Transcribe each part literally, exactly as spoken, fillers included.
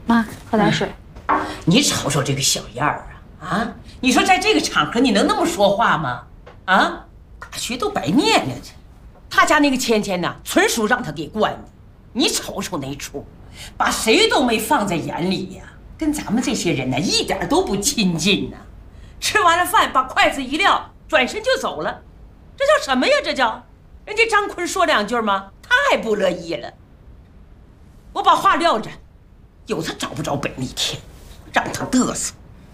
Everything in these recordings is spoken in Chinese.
妈，喝点水。 你瞅瞅这个小样儿啊啊！你说在这个场合你能那么说话吗？啊，大学都白念了去。他家那个芊芊呐，纯属让他给惯的。你瞅瞅那出，把谁都没放在眼里呀，跟咱们这些人呢一点都不亲近呐。吃完了饭，把筷子一撂，转身就走了，这叫什么呀？这叫人家张坤说两句吗？他还不乐意了。我把话撂着，有他找不着北那天，让他嘚瑟。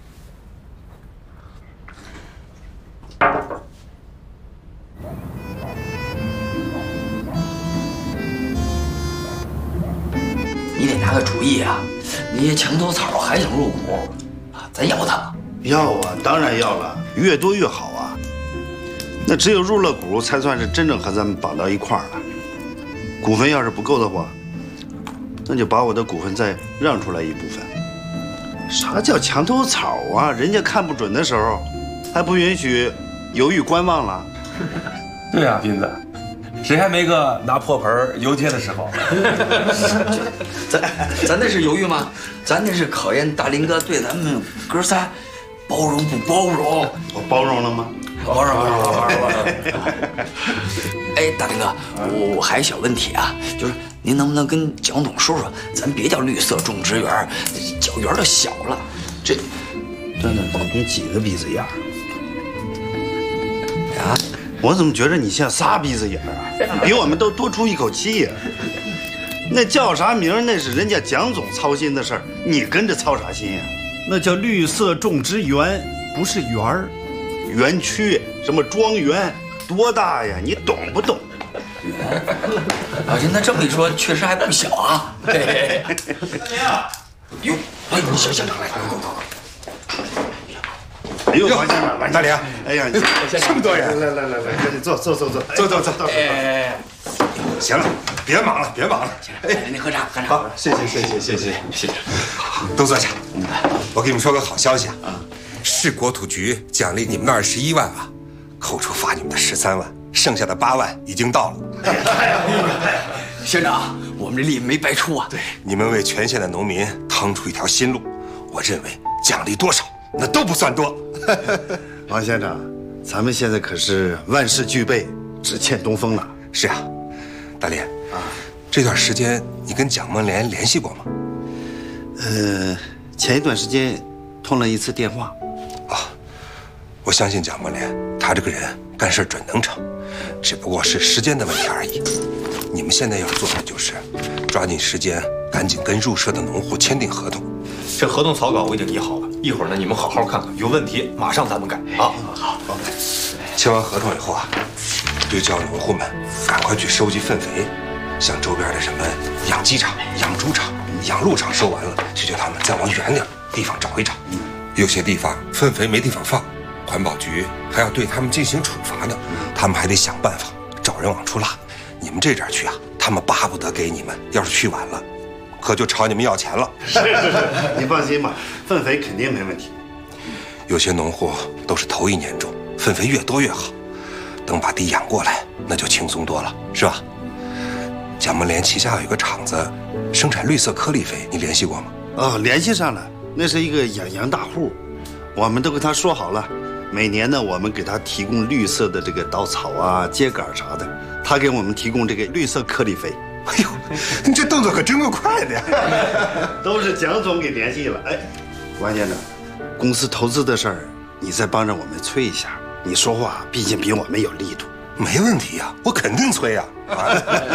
你得拿个主意啊！那些墙头草还想入股，咱要他吗？ 要啊，当然要了，越多越好啊。那只有入了股，才算是真正和咱们绑到一块儿了。股份要是不够的话，那就把我的股份再让出来一部分。啥叫墙头草啊？人家看不准的时候，还不允许犹豫观望了。 对呀、啊，斌子，谁还没个拿破盆游街的时候？ 咱咱那是犹豫吗？咱那是考验大林哥对咱们哥仨包容不包容。 我包容了吗？ 包容，包容，包容，包容。哎，大林哥，我我还有小问题啊，就是您能不能跟蒋总说说，咱别叫绿色种植园，叫园都小了。这， 真的，你几个鼻子眼儿啊？ 我怎么觉得你像仨鼻子眼儿啊？比我们都多出一口气呀！那叫啥名？那是人家蒋总操心的事儿，你跟着操啥心呀？那叫绿色种植园，不是园儿。园区什么庄园，多大呀？你懂不懂？ 啊，现在这么一说，确实还不小啊。大林啊，哟，哎，你小县长来，快快快！ 哎呦，王先生，王大林， 哎呀， 这么多人， 来来来来，赶紧坐坐坐坐， 坐坐坐坐。 哎， 行了，别忙了，别忙了。 哎，你喝茶，喝茶。 好，谢谢谢谢谢谢谢谢。都坐下。我给你们说个好消息啊，市国土局奖励你们的二十一万啊，扣除罚你们的十三万，剩下的八万已经到了。 县长，我们这力没白出啊。 对，你们为全县的农民腾出一条新路，我认为奖励多少那都不算多。 王县长，咱们现在可是万事俱备，只欠东风了。 是啊，大林啊，这段时间你跟蒋梦莲联系过吗？ 呃，前一段时间通了一次电话。 啊，我相信蒋梦莲，她这个人干事准能成，只不过是时间的问题而已。你们现在要做的就是抓紧时间，赶紧跟入社的农户签订合同。 这合同草稿我已经拟好了，一会儿呢你们好好看看，有问题马上咱们改啊。好，好。 签完合同以后啊，就叫农户们赶快去收集粪肥，像周边的什么养鸡场、养猪场、养鹿场收完了，就叫他们再往远点地方找一找。有些地方粪肥没地方放，环保局还要对他们进行处罚呢，他们还得想办法找人往出拉。你们这点去啊，他们巴不得给你们，要是去晚了，可就朝你们要钱了。 是是是，你放心吧，粪肥肯定没问题。 有些农户都是头一年种，粪肥越多越好，等把地养过来，那就轻松多了，是吧？蒋梦莲旗下有一个厂子，生产绿色颗粒肥，你联系过吗？ 哦，联系上了，那是一个养羊大户，我们都跟他说好了，每年呢，我们给他提供绿色的这个稻草啊、秸秆啥的，他给我们提供这个绿色颗粒肥。 哎呦，你这动作可真够快的呀！ 都是蒋总给联系了。哎，王先生，公司投资的事儿，你再帮着我们催一下。你说话毕竟比我们有力度。 没问题呀，我肯定催呀。